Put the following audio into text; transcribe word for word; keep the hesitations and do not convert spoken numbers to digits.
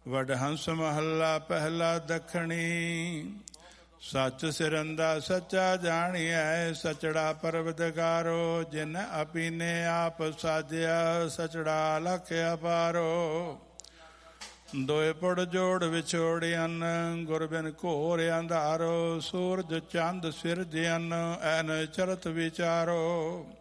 ਵਡਹੰਸ ਮਹੱਲਾ ਪਹਿਲਾ ਦੱਖਣੀ। ਸੱਚ ਸਿਰੰਦਾ ਸੱਚਾ ਜਾਣੀਐ, ਸਚੜਾ ਪਰਵਦਗਾਰੋ। ਜਿਨ ਆਪੀਨੇ ਆਪ ਸਾਜਿਆ, ਸਚੜਾ ਲਖ ਅਪਾਰੋ। ਦੋਏ ਪੁੜ ਜੋੜ ਵਿਛੋੜਿਆਨ, ਗੁਰ ਬਿਨ ਘੋਰ ਅੰਧਾਰੋ। ਸੂਰਜ ਚੰਦ ਸਿਰਜਿਆਨ, ਐਨ ਚਰਤ ਵਿਚਾਰੋ।